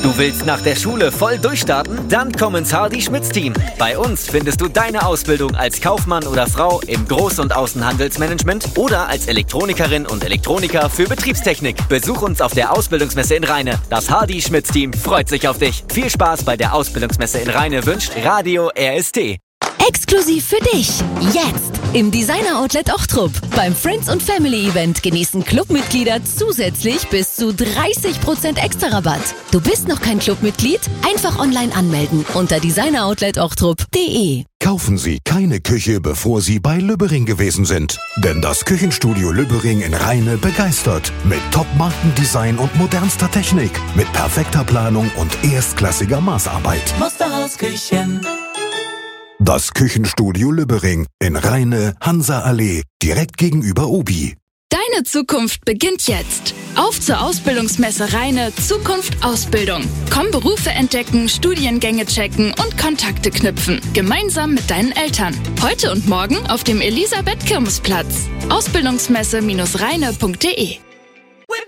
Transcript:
Du willst nach der Schule voll durchstarten? Dann komm ins Hardy-Schmitz-Team. Bei uns findest du deine Ausbildung als Kaufmann oder Frau im Groß- und Außenhandelsmanagement oder als Elektronikerin und Elektroniker für Betriebstechnik. Besuch uns auf der Ausbildungsmesse in Rheine. Das Hardy-Schmitz-Team freut sich auf dich. Viel Spaß bei der Ausbildungsmesse in Rheine wünscht Radio RST. Exklusiv für dich. Jetzt im Designer Outlet Ochtrup. Beim Friends und Family Event genießen Clubmitglieder zusätzlich bis zu 30% Extra-Rabatt. Du bist noch kein Clubmitglied? Einfach online anmelden unter designeroutletochtrup.de. Kaufen Sie keine Küche, bevor Sie bei Lübbering gewesen sind. Denn das Küchenstudio Lübbering in Rheine begeistert. Mit Top-Markendesign und modernster Technik. Mit perfekter Planung und erstklassiger Maßarbeit. Musterhausküchen. Das Küchenstudio Lübbering in Rheine, Hansa-Allee, direkt gegenüber Obi. Deine Zukunft beginnt jetzt. Auf zur Ausbildungsmesse Rheine Zukunft Ausbildung. Komm Berufe entdecken, Studiengänge checken und Kontakte knüpfen. Gemeinsam mit deinen Eltern. Heute und morgen auf dem Elisabeth-Kirmes-Platz. Ausbildungsmesse-rheine.de